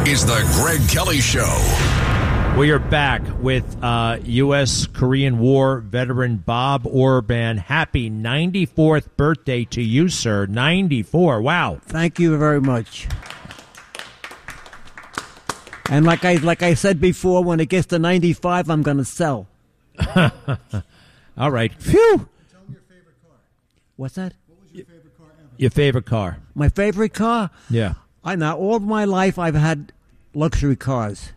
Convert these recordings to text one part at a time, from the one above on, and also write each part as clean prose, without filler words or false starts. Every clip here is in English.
is the Greg Kelly Show. We are back with U.S. Korean War veteran Bob Orban. Happy 94th birthday to you, sir. 94. Wow. Thank you very much. And like I said before, when it gets to 95, I'm going to sell. All right. Phew. Tell me your favorite car. What's that? What was your favorite car ever? Your favorite car? My favorite car? Yeah. All my life I've had luxury cars.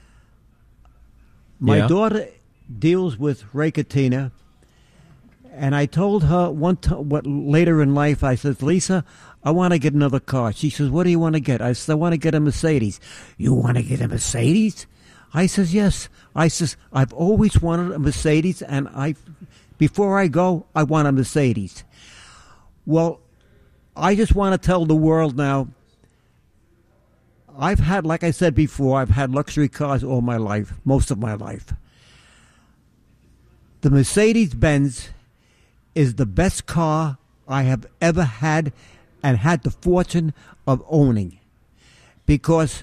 My daughter deals with Ray Katina, and I told her later in life, I said, Lisa, I want to get another car. She says, what do you want to get? I said, I want to get a Mercedes. You want to get a Mercedes? I says, yes. I says, I've always wanted a Mercedes, and before I go, I want a Mercedes. Well, I just want to tell the world now, I've had, like I said before, I've had luxury cars all my life, most of my life. The Mercedes-Benz is the best car I have ever had and had the fortune of owning. Because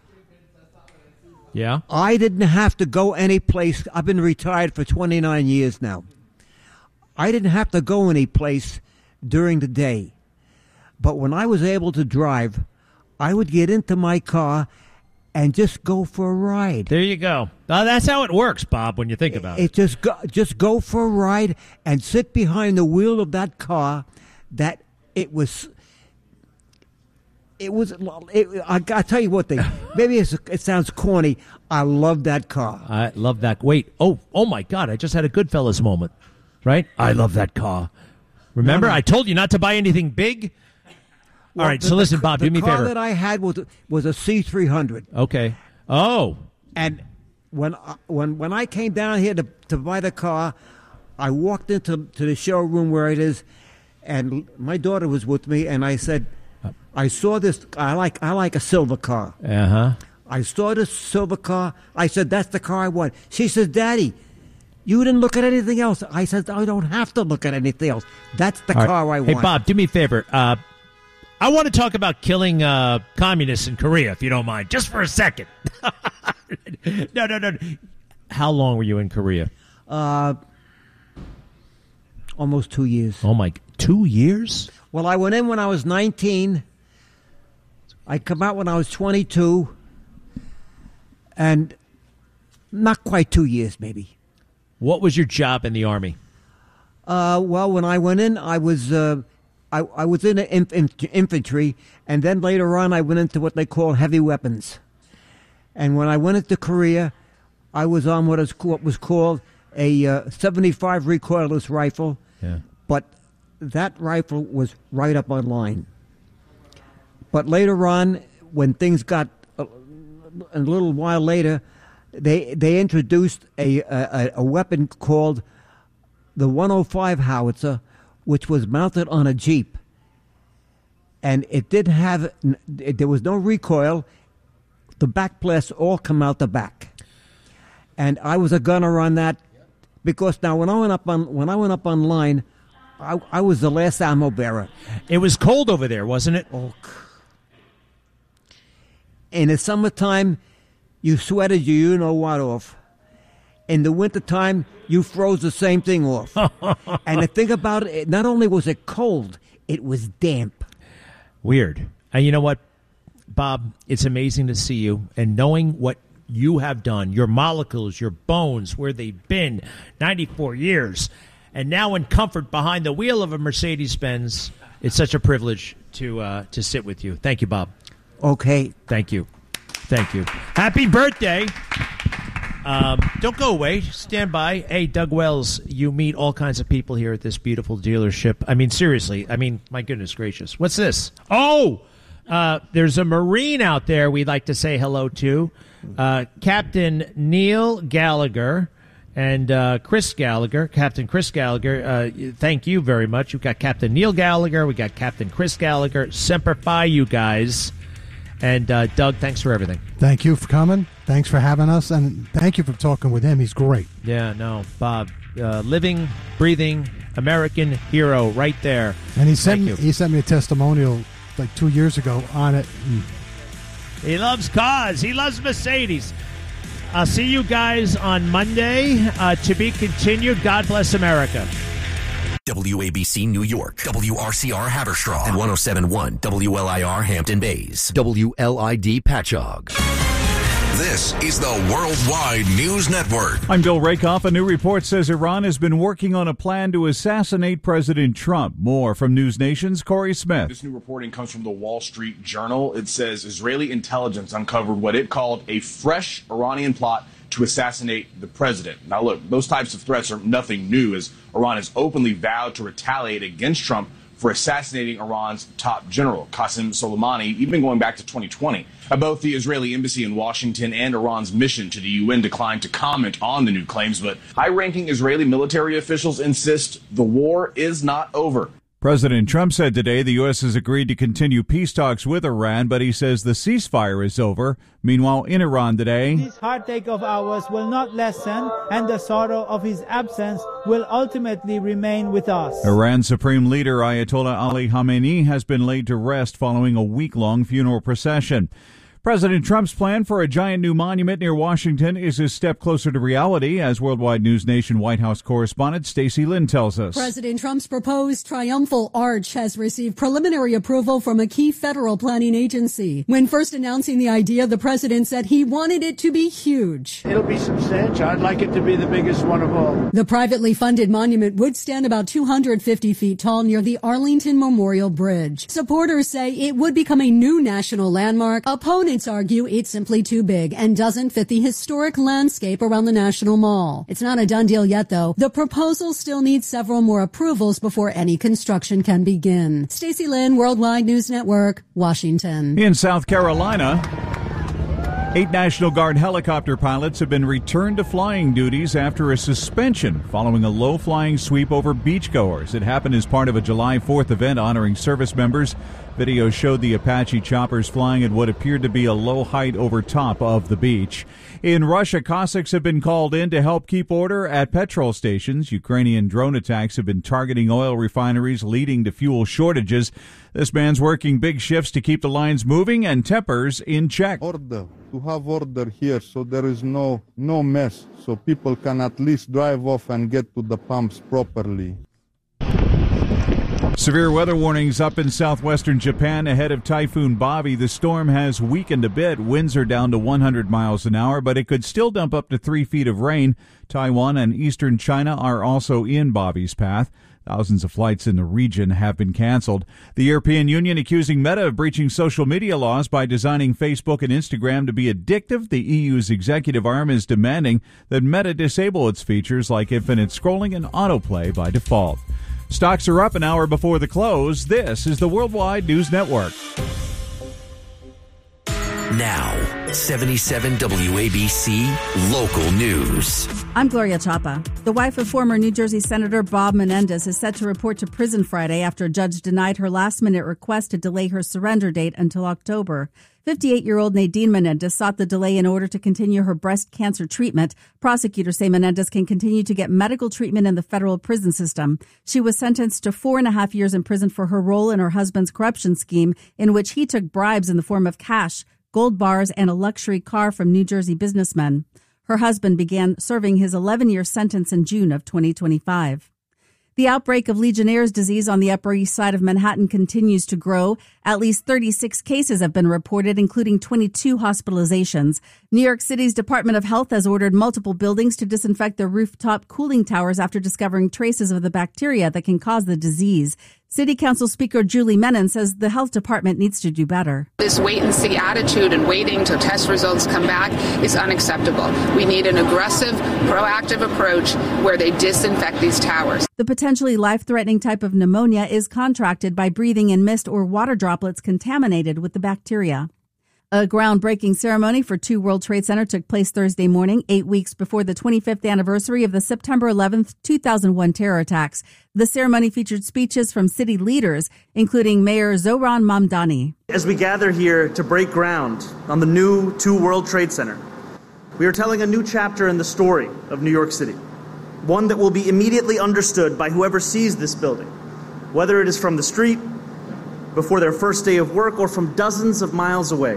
I didn't have to go any place. I've been retired for 29 years now. I didn't have to go any place during the day. But when I was able to drive, I would get into my car and just go for a ride. There you go. That's how it works, Bob, when you think about it. Just go for a ride and sit behind the wheel of that car. I tell you what, maybe it sounds corny. I love that car. I love that. Wait, oh my God, I just had a Goodfellas moment, right? I love that car. Remember, I told you not to buy anything big? All right, so listen, Bob, do me a favor. The car that I had was a C300. Okay. Oh. And when I came down here to buy the car, I walked into the showroom where it is, and my daughter was with me, and I said, I saw this. I like a silver car. I saw this silver car. I said, that's the car I want. She says, Daddy, you didn't look at anything else. I said, I don't have to look at anything else. That's the car I want. Hey, Bob, do me a favor. I want to talk about killing communists in Korea, if you don't mind, just for a second. No. How long were you in Korea? Almost 2 years. Oh, my. 2 years? Well, I went in when I was 19. I come out when I was 22. And not quite 2 years, maybe. What was your job in the Army? Well, when I went in, I was in infantry, and then later on I went into what they call heavy weapons. And when I went into Korea, I was on what was called a 75 recoilless rifle. Yeah. But that rifle was right up on line. But later on, when things got a little while later, they introduced a weapon called the 105 howitzer, which was mounted on a Jeep. And there was no recoil. The back blasts all come out the back. And I was a gunner on that, because now when I went up on line, I was the last ammo bearer. It was cold over there, wasn't it? Oh. In the summertime, you sweated you know what off. In the wintertime, you froze the same thing off. And the thing about it, not only was it cold, it was damp. Weird. And you know what, Bob? It's amazing to see you and knowing what you have done, your molecules, your bones, where they've been 94 years, and now in comfort behind the wheel of a Mercedes-Benz. It's such a privilege to sit with you. Thank you, Bob. Okay. Thank you. Happy birthday. Don't go away. Stand by. Hey, Doug Wells, you meet all kinds of people here at this beautiful dealership. I mean, seriously. I mean, my goodness gracious. What's this? Oh, there's a Marine out there we'd like to say hello to. Captain Neil Gallagher and Chris Gallagher. Captain Chris Gallagher, thank you very much. We've got Captain Neil Gallagher. We got Captain Chris Gallagher. Semper Fi, you guys. And Doug, thanks for everything. Thank you for coming. Thanks for having us. And thank you for talking with him. He's great. Yeah, no, Bob. Living, breathing, American hero right there. And he sent me a testimonial like 2 years ago on it. He loves cars. He loves Mercedes. I'll see you guys on Monday. To be continued. God bless America. WABC New York, WRCR Haverstraw, and 107.1 WLIR Hampton Bays, WLID Patchogue. This is the Worldwide News Network. I'm Bill Rakoff. A new report says Iran has been working on a plan to assassinate President Trump. More from News Nation's Corey Smith. This new reporting comes from the Wall Street Journal. It says Israeli intelligence uncovered what it called a fresh Iranian plot to assassinate the president. Now, look, those types of threats are nothing new, as Iran has openly vowed to retaliate against Trump for assassinating Iran's top general, Qasem Soleimani, even going back to 2020. Both the Israeli embassy in Washington and Iran's mission to the UN declined to comment on the new claims, but high-ranking Israeli military officials insist the war is not over. President Trump said today the U.S. has agreed to continue peace talks with Iran, but he says the ceasefire is over. Meanwhile, in Iran today, this heartache of ours will not lessen, and the sorrow of his absence will ultimately remain with us. Iran's Supreme Leader Ayatollah Ali Khamenei has been laid to rest following a week-long funeral procession. President Trump's plan for a giant new monument near Washington is a step closer to reality, as Worldwide News Nation White House correspondent Stacey Lynn tells us. President Trump's proposed triumphal arch has received preliminary approval from a key federal planning agency. When first announcing the idea, the president said he wanted it to be huge. It'll be substantial. I'd like it to be the biggest one of all. The privately funded monument would stand about 250 feet tall near the Arlington Memorial Bridge. Supporters say it would become a new national landmark. Opponents argue it's simply too big and doesn't fit the historic landscape around the National Mall. It's not a done deal yet, though. The proposal still needs several more approvals before any construction can begin. Stacey Lynn, Worldwide News Network, Washington. In South Carolina, 8 National Guard helicopter pilots have been returned to flying duties after a suspension following a low-flying sweep over beachgoers. It happened as part of a July 4th event honoring service members. Video showed the Apache choppers flying at what appeared to be a low height over top of the beach. In Russia, Cossacks have been called in to help keep order at petrol stations. Ukrainian drone attacks have been targeting oil refineries, leading to fuel shortages. This man's working big shifts to keep the lines moving and tempers in check. Order, to have order here so there is no mess, so people can at least drive off and get to the pumps properly. Severe weather warnings up in southwestern Japan ahead of Typhoon Bobby. The storm has weakened a bit. Winds are down to 100 miles an hour, but it could still dump up to 3 feet of rain. Taiwan and eastern China are also in Bobby's path. Thousands of flights in the region have been canceled. The European Union accusing Meta of breaching social media laws by designing Facebook and Instagram to be addictive. The EU's executive arm is demanding that Meta disable its features like infinite scrolling and autoplay by default. Stocks are up an hour before the close. This is the Worldwide News Network. Now, 77 WABC Local News. I'm Gloria Chapa. The wife of former New Jersey Senator Bob Menendez is set to report to prison Friday after a judge denied her last-minute request to delay her surrender date until October. 58-year-old Nadine Menendez sought the delay in order to continue her breast cancer treatment. Prosecutors say Menendez can continue to get medical treatment in the federal prison system. She was sentenced to 4.5 years in prison for her role in her husband's corruption scheme, in which he took bribes in the form of cash, gold bars, and a luxury car from New Jersey businessmen. Her husband began serving his 11-year sentence in June of 2025. The outbreak of Legionnaire's disease on the Upper East Side of Manhattan continues to grow. At least 36 cases have been reported, including 22 hospitalizations. New York City's Department of Health has ordered multiple buildings to disinfect their rooftop cooling towers after discovering traces of the bacteria that can cause the disease. City Council Speaker Julie Menon says the health department needs to do better. This wait-and-see attitude and waiting till test results come back is unacceptable. We need an aggressive, proactive approach where they disinfect these towers. The potentially life-threatening type of pneumonia is contracted by breathing in mist or water droplets contaminated with the bacteria. A groundbreaking ceremony for 2 World Trade Center took place Thursday morning, 8 weeks before the 25th anniversary of the September 11th, 2001 terror attacks. The ceremony featured speeches from city leaders, including Mayor Zohran Mamdani. As we gather here to break ground on the new 2 World Trade Center, we are telling a new chapter in the story of New York City, one that will be immediately understood by whoever sees this building, whether it is from the street, before their first day of work, or from dozens of miles away.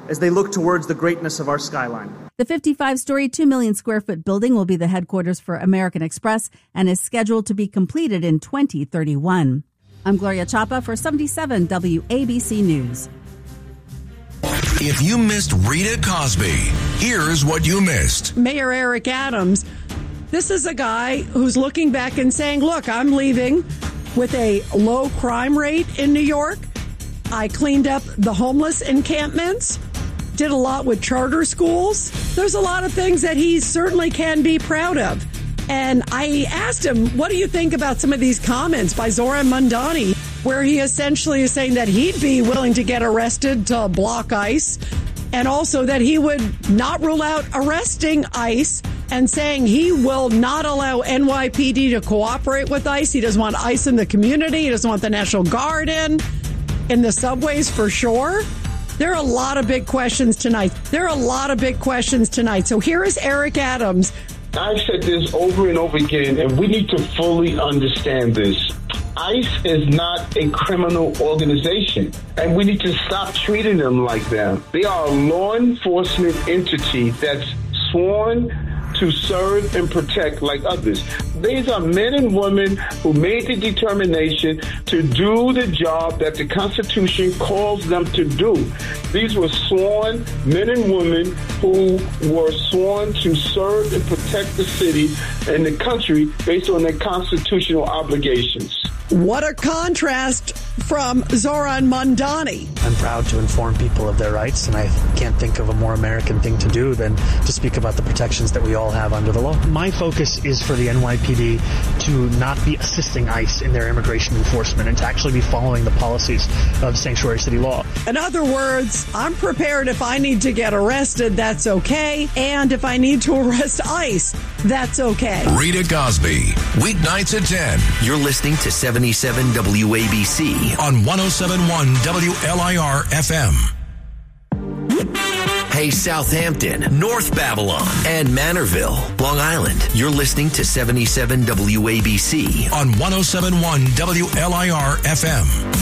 as they look towards the greatness of our skyline. The 55-story, 2 million square foot building will be the headquarters for American Express and is scheduled to be completed in 2031. I'm Gloria Chapa for 77 WABC News. If you missed Rita Cosby, here's what you missed. Mayor Eric Adams, this is a guy who's looking back and saying, look, I'm leaving with a low crime rate in New York. I cleaned up the homeless encampments, did a lot with charter schools. There's a lot of things that he certainly can be proud of. And I asked him, what do you think about some of these comments by Zoran Mandani, where he essentially is saying that he'd be willing to get arrested to block ICE, and also that he would not rule out arresting ICE, and saying he will not allow NYPD to cooperate with ICE. He doesn't want ICE in the community. He doesn't want the National Guard in the subways for sure. There are a lot of big questions tonight. So here is Eric Adams. I've said this over and over again, and we need to fully understand this. ICE is not a criminal organization, and we need to stop treating them like that. They are a law enforcement entity that's sworn to serve and protect like others. These are men and women who made the determination to do the job that the Constitution calls them to do. These were sworn men and women who were sworn to serve and protect the city and the country based on their constitutional obligations. What a contrast from Zoran Mandani. I'm proud to inform people of their rights, and I can't think of a more American thing to do than to speak about the protections that we all have under the law. My focus is for the NYPD to not be assisting ICE in their immigration enforcement and to actually be following the policies of sanctuary city law. In other words, I'm prepared if I need to get arrested, that's okay. And if I need to arrest ICE, that's okay. Rita Cosby, weeknights at 10. You're listening to 77 WABC on 107.1 WLIR FM. Hey, Southampton, North Babylon, and Manorville, Long Island. You're listening to 77 WABC on 107.1 WLIR FM.